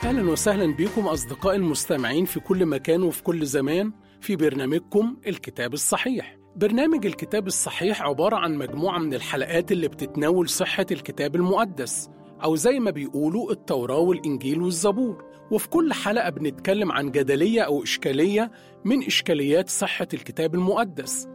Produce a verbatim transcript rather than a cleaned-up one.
أهلا وسهلا بكم أصدقائي المستمعين في كل مكان وفي كل زمان في برنامجكم الكتاب الصحيح. برنامج الكتاب الصحيح عبارة عن مجموعة من الحلقات اللي بتتناول صحة الكتاب المقدس، أو زي ما بيقولوا التوراة والإنجيل والزبور. وفي كل حلقة بنتكلم عن جدلية أو إشكالية من إشكاليات صحة الكتاب المقدس،